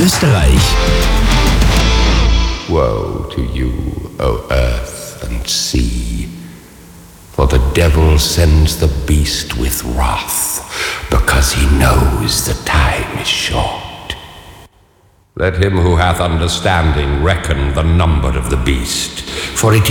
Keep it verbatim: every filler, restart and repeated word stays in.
Österreich. Woe to you, O earth and sea, for the devil sends the beast with wrath, because he knows the time is short. Let him who hath understanding reckon the number of the beast, for it